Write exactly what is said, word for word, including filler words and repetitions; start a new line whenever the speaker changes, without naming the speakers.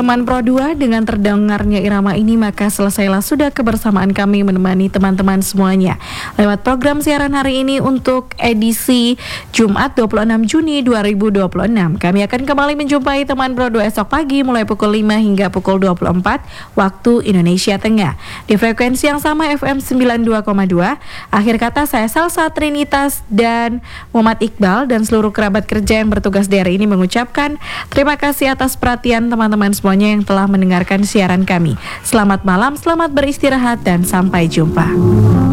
Teman Pro dua, dengan terdengarnya irama ini maka selesailah sudah kebersamaan kami menemani teman-teman semuanya lewat program siaran hari ini untuk edisi Jumat dua puluh enam Juni dua ribu dua puluh enam. Kami akan kembali menjumpai Teman Pro dua esok pagi mulai pukul lima hingga pukul dua puluh empat waktu Indonesia Tengah di frekuensi yang sama F M sembilan puluh dua koma dua. Akhir kata, saya Salsa Trinitas dan Muhammad Iqbal dan seluruh kerabat kerja yang bertugas di hari ini mengucapkan terima kasih atas perhatian teman-teman semuanya yang telah mendengarkan siaran kami. Selamat malam, selamat beristirahat, dan sampai jumpa.